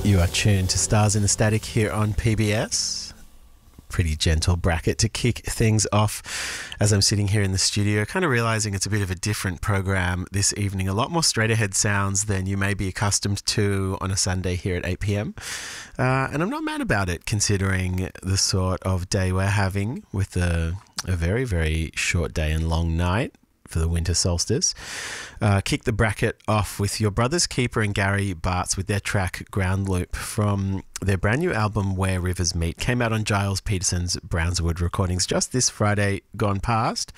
You are tuned to Stars in the Static here on PBS. Pretty gentle bracket to kick things off as I'm sitting here in the studio, kind of realising it's a bit of a different program this evening. A lot more straight ahead sounds than you may be accustomed to on a Sunday here at 8 p.m. And I'm not mad about it, considering the sort of day we're having with a very, very short day and long night for the winter solstice. Kick the bracket off with Your Brother's Keeper and Gary Bartz with their track Ground Loop from their brand new album Where Rivers Meet. Came out on Giles Peterson's Brownswood Recordings just this Friday gone past.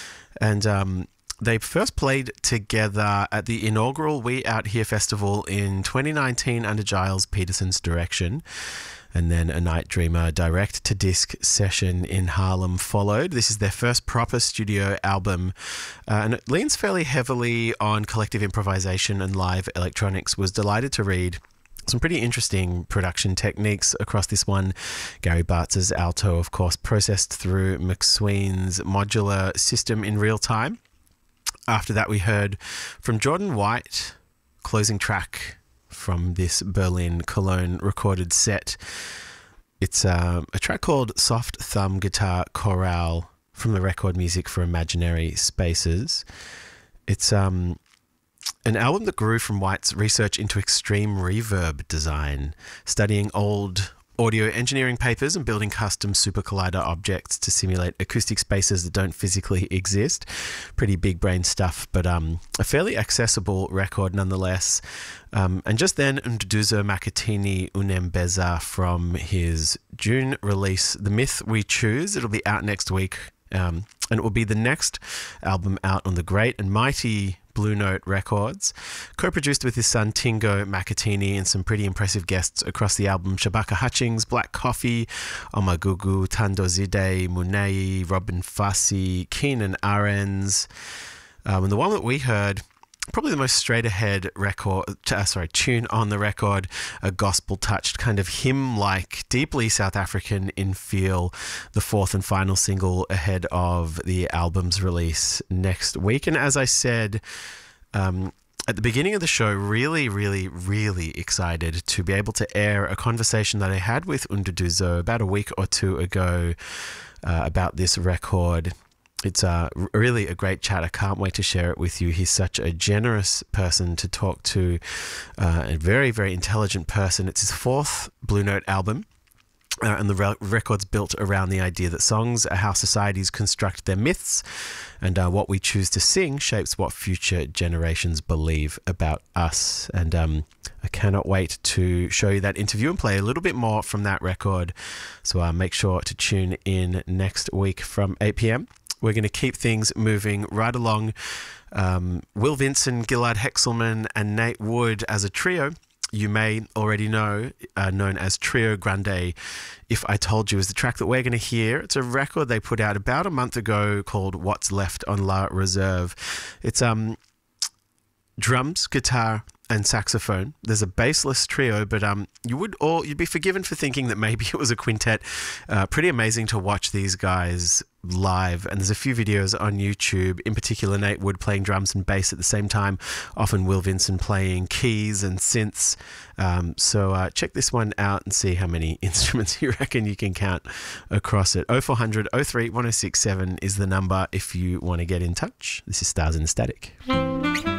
And they first played together at the inaugural We Out Here Festival in 2019 under Giles Peterson's direction. And then a Night Dreamer direct-to-disc session in Harlem followed. This is their first proper studio album, and it leans fairly heavily on collective improvisation and live electronics. Was delighted to read some pretty interesting production techniques across this one. Gary Bartz's alto, of course, processed through McSween's modular system in real time. After that, we heard from Jordan White, closing track from this Berlin Cologne recorded set. It's a track called Soft Thumb Guitar Chorale from the record Music for Imaginary Spaces. It's an album that grew from White's research into extreme reverb design, studying old audio engineering papers and building custom super collider objects to simulate acoustic spaces that don't physically exist. Pretty big brain stuff, but a fairly accessible record nonetheless. And just then, Nduduzo Makatini Unembeza from his June release, The Myth We Choose. It'll be out next week, and it will be the next album out on the great and mighty Blue Note Records, co-produced with his son Tingo Makatini and some pretty impressive guests across the album: Shabaka Hutchings, Black Coffee, Omagugu, Tandozide, Munei, Robin Fassi, Keenan Arens. And the one that we heard, probably the most straight-ahead tune on the record, a gospel-touched, kind of hymn-like, deeply South African in feel, the fourth and final single ahead of the album's release next week. And as I said at the beginning of the show, really, really, really excited to be able to air a conversation that I had with Nduduzo about a week or two ago about this record. It's really a great chat. I can't wait to share it with you. He's such a generous person to talk to, a very, very intelligent person. It's his fourth Blue Note album, and the record's built around the idea that songs are how societies construct their myths, and what we choose to sing shapes what future generations believe about us. And I cannot wait to show you that interview and play a little bit more from that record. So make sure to tune in next week from 8 p.m. We're going to keep things moving right along. Will Vinson, Gillard Hexelman, and Nate Wood as a trio. You may already know, known as Trio Grande. If I Told You is the track that we're going to hear. It's a record they put out about a month ago called What's Left on La Reserve. It's drums, guitar, and saxophone. There's a bassless trio, but you'd be forgiven for thinking that maybe it was a quintet. Pretty amazing to watch these guys live, and there's a few videos on YouTube, in particular Nate Wood playing drums and bass at the same time, often Will Vinson playing keys and synths. So check this one out and see how many instruments you reckon you can count across it. 0400 03 1067 is the number if you want to get in touch. This is Stars in the Static.